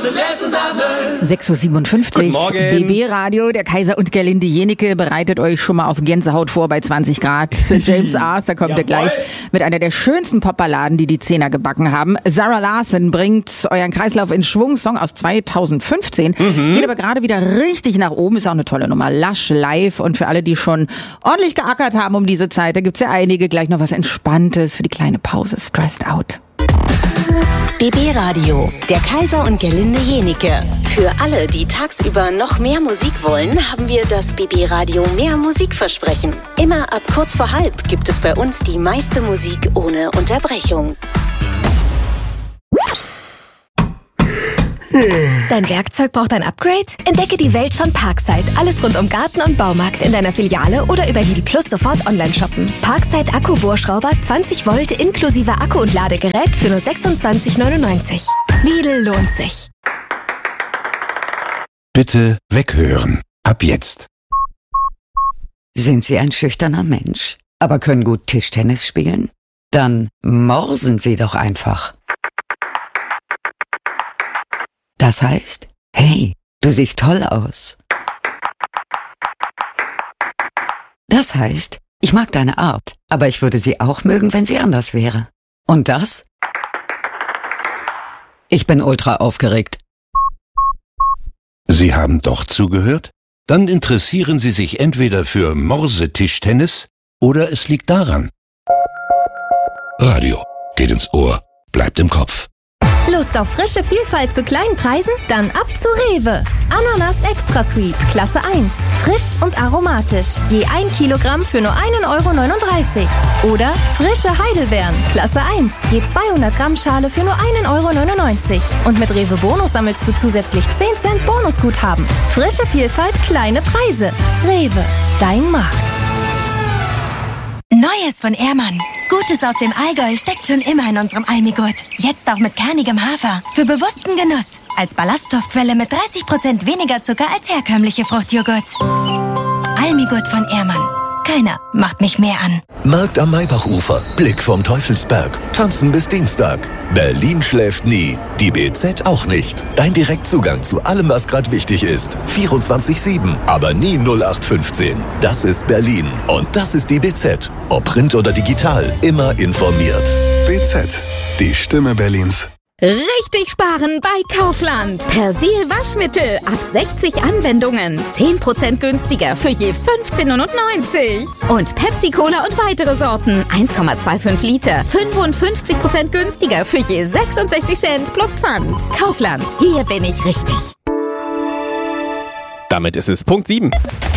6.57 Uhr, BB-Radio, der Kaiser und Gerlinde Jenike bereitet euch schon mal auf Gänsehaut vor bei 20 Grad. James Arthur kommt ja gleich mit einer der schönsten Popballaden, die die Zehner gebacken haben. Zara Larsson bringt euren Kreislauf in Schwung, Song aus 2015. Geht aber gerade wieder richtig nach oben, ist auch eine tolle Nummer. Lush live und für alle, die schon ordentlich geackert haben um diese Zeit, da gibt's ja einige, gleich noch was Entspanntes für die kleine Pause. Stressed Out. BB Radio, der Kaiser und Gerlinde Jenike. Für alle, die tagsüber noch mehr Musik wollen, haben wir das BB Radio mehr Musikversprechen. Immer ab kurz vor halb gibt es bei uns die meiste Musik ohne Unterbrechung. Dein Werkzeug braucht ein Upgrade? Entdecke die Welt von Parkside. Alles rund um Garten und Baumarkt in deiner Filiale oder über Lidl Plus sofort online shoppen. Parkside Akku-Bohrschrauber 20 Volt inklusive Akku und Ladegerät für nur 26,99. Lidl lohnt sich. Bitte weghören. Ab jetzt. Sind Sie ein schüchterner Mensch, aber können gut Tischtennis spielen? Dann morsen Sie doch einfach. Das heißt, hey, du siehst toll aus. Das heißt, ich mag deine Art, aber ich würde sie auch mögen, wenn sie anders wäre. Und das? Ich bin ultra aufgeregt. Sie haben doch zugehört? Dann interessieren Sie sich entweder für Morsetischtennis oder es liegt daran. Radio geht ins Ohr, bleibt im Kopf. Lust auf frische Vielfalt zu kleinen Preisen? Dann ab zu Rewe. Ananas Extra Sweet, Klasse 1. Frisch und aromatisch. Je 1 Kilogramm für nur 1,39 €. Oder frische Heidelbeeren, Klasse 1. Je 200 Gramm Schale für nur 1,99 €. Und mit Rewe Bonus sammelst du zusätzlich 10 Cent Bonusguthaben. Frische Vielfalt, kleine Preise. Rewe, dein Markt. Neues von Ehrmann. Gutes aus dem Allgäu steckt schon immer in unserem Almigurt. Jetzt auch mit kernigem Hafer. Für bewussten Genuss. Als Ballaststoffquelle mit 30% weniger Zucker als herkömmliche Fruchtjoghurts. Almigurt von Ehrmann. Keiner macht mich mehr an. Markt am Maybachufer. Blick vom Teufelsberg. Tanzen bis Dienstag. Berlin schläft nie. Die BZ auch nicht. Dein Direktzugang zu allem, was gerade wichtig ist. 24/7. Aber nie 0815. Das ist Berlin. Und das ist die BZ. Ob Print oder digital. Immer informiert. BZ. Die Stimme Berlins. Richtig sparen bei Kaufland. Persil Waschmittel ab 60 Anwendungen. 10% günstiger für je 15,99 €. Und Pepsi Cola und weitere Sorten. 1,25 Liter. 55% günstiger für je 66 Cent plus Pfand. Kaufland. Hier bin ich richtig. Damit ist es Punkt 7.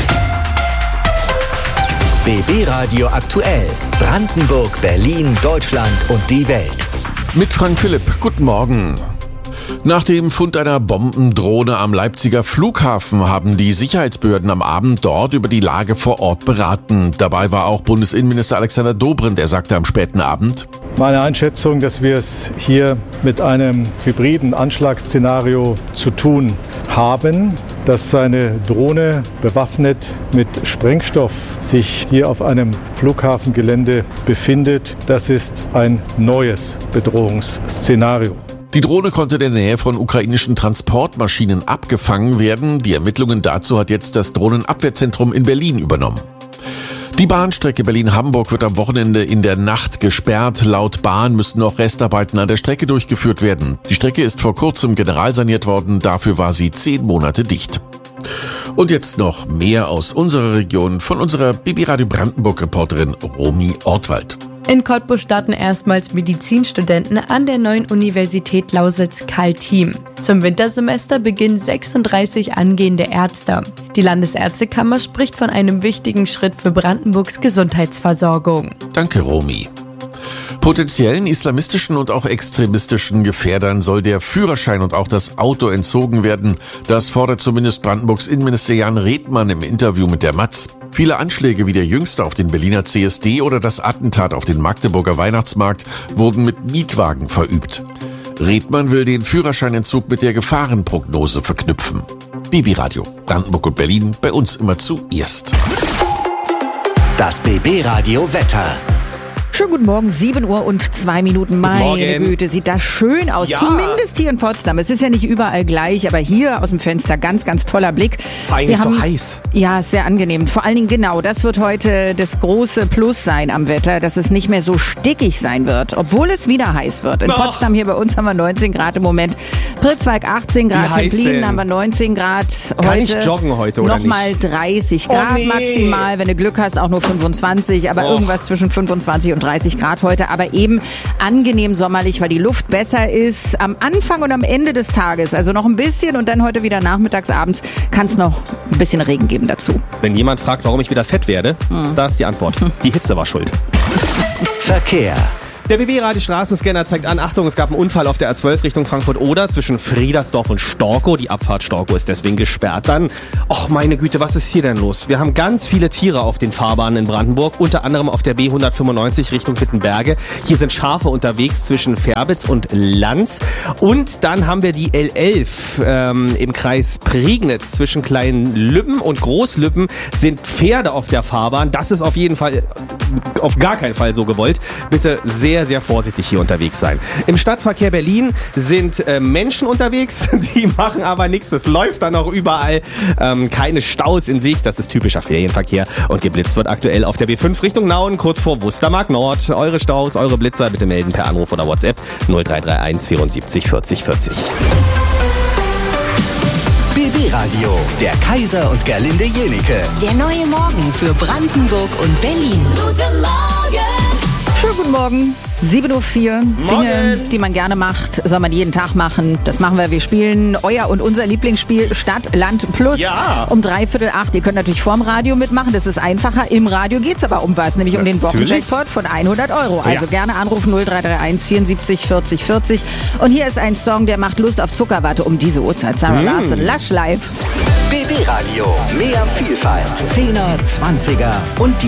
BB Radio aktuell. Brandenburg, Berlin, Deutschland und die Welt. Mit Frank Philipp, guten Morgen. Nach dem Fund einer Bombendrohne am Leipziger Flughafen haben die Sicherheitsbehörden am Abend dort über die Lage vor Ort beraten. Dabei war auch Bundesinnenminister Alexander Dobrindt, der sagte am späten Abend: Meine Einschätzung, dass wir es hier mit einem hybriden Anschlagsszenario zu tun haben, dass eine Drohne bewaffnet mit Sprengstoff sich hier auf einem Flughafengelände befindet. Das ist ein neues Bedrohungsszenario. Die Drohne konnte in der Nähe von ukrainischen Transportmaschinen abgefangen werden. Die Ermittlungen dazu hat jetzt das Drohnenabwehrzentrum in Berlin übernommen. Die Bahnstrecke Berlin-Hamburg wird am Wochenende in der Nacht gesperrt. Laut Bahn müssen noch Restarbeiten an der Strecke durchgeführt werden. Die Strecke ist vor kurzem generalsaniert worden. Dafür war sie 10 Monate dicht. Und jetzt noch mehr aus unserer Region von unserer BB Radio Brandenburg-Reporterin Romy Ortwald. In Cottbus starten erstmals Medizinstudenten an der neuen Universität Lausitz-Kaltim. Zum Wintersemester beginnen 36 angehende Ärzte. Die Landesärztekammer spricht von einem wichtigen Schritt für Brandenburgs Gesundheitsversorgung. Danke, Romy. Potenziellen islamistischen und auch extremistischen Gefährdern soll der Führerschein und auch das Auto entzogen werden. Das fordert zumindest Brandenburgs Innenminister Jan Redmann im Interview mit der Matz. Viele Anschläge wie der jüngste auf den Berliner CSD oder das Attentat auf den Magdeburger Weihnachtsmarkt wurden mit Mietwagen verübt. Redmann will den Führerscheinentzug mit der Gefahrenprognose verknüpfen. BB Radio, Brandenburg und Berlin, bei uns immer zuerst. Das BB Radio Wetter. Schönen guten Morgen, 7:02 Meine Güte, sieht das schön aus. Ja. Zumindest hier in Potsdam. Es ist ja nicht überall gleich, aber hier aus dem Fenster ganz, ganz toller Blick. Eigentlich so heiß. Ja, ist sehr angenehm. Vor allen Dingen genau, das wird heute das große Plus sein am Wetter, dass es nicht mehr so stickig sein wird, obwohl es wieder heiß wird. In Potsdam hier bei uns haben wir 19 Grad im Moment. Pritzwalk 18 Grad, Templin haben wir 19 Grad. Kann ich joggen heute oder nicht? Nochmal 30 Grad maximal, wenn du Glück hast, auch nur 25, aber irgendwas zwischen 25 und 30 Grad heute, aber eben angenehm sommerlich, weil die Luft besser ist am Anfang und am Ende des Tages, also noch ein bisschen und dann heute wieder nachmittags, abends kann es noch ein bisschen Regen geben dazu. Wenn jemand fragt, warum ich wieder fett werde, da ist die Antwort. Die Hitze war schuld. Verkehr. Der BB-Radio-Straßenscanner zeigt an, Achtung, es gab einen Unfall auf der A12 Richtung Frankfurt-Oder zwischen Friedersdorf und Storkow. Die Abfahrt Storkow ist deswegen gesperrt. Dann, ach meine Güte, was ist hier denn los? Wir haben ganz viele Tiere auf den Fahrbahnen in Brandenburg, unter anderem auf der B195 Richtung Wittenberge. Hier sind Schafe unterwegs zwischen Ferbitz und Lanz. Und dann haben wir die L11 im Kreis Prignitz. Zwischen Klein-Lübben und Groß-Lübben sind Pferde auf der Fahrbahn. Das ist auf jeden Fall, auf gar keinen Fall so gewollt. Bitte sehr, sehr vorsichtig hier unterwegs sein. Im Stadtverkehr Berlin sind Menschen unterwegs, die machen aber nichts. Es läuft dann auch überall. Keine Staus in Sicht. Das ist typischer Ferienverkehr. Und geblitzt wird aktuell auf der B5 Richtung Nauen, kurz vor Wustermark Nord. Eure Staus, eure Blitzer bitte melden per Anruf oder WhatsApp 0331 74 40 40. BB Radio, der Kaiser und Gerlinde Jenike. Der neue Morgen für Brandenburg und Berlin. Guten Morgen! Schönen guten Morgen. 7:04 Dinge, die man gerne macht, soll man jeden Tag machen. Das machen wir. Wir spielen euer und unser Lieblingsspiel Stadt, Land, Plus um 7:45. Ihr könnt natürlich vorm Radio mitmachen. Das ist einfacher. Im Radio geht's aber um was, nämlich um den Wochenjackpot von 100 €. Also gerne anrufen 0331 74 40 40. Und hier ist ein Song, der macht Lust auf Zuckerwatte um diese Uhrzeit. Sarah Larson, Lush Live. BB Radio, mehr Vielfalt. 10er, 20er und die